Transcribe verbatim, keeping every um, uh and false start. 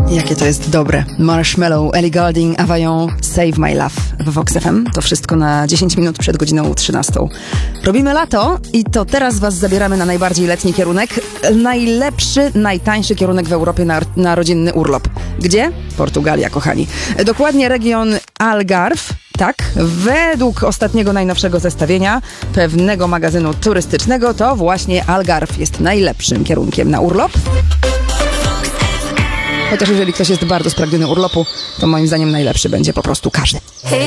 Jakie to jest dobre. Marshmallow, Ellie Goulding, Availlon, Save My Love w Vox F M. To wszystko na dziesięć minut przed godziną trzynastą. Robimy lato i to teraz was zabieramy na najbardziej letni kierunek. Najlepszy, najtańszy kierunek w Europie na, na rodzinny urlop. Gdzie? Portugalia, kochani. Dokładnie region Algarve. Tak, według ostatniego, najnowszego zestawienia pewnego magazynu turystycznego to właśnie Algarve jest najlepszym kierunkiem na urlop. Chociaż jeżeli ktoś jest bardzo spragniony urlopu, to moim zdaniem najlepszy będzie po prostu każdy.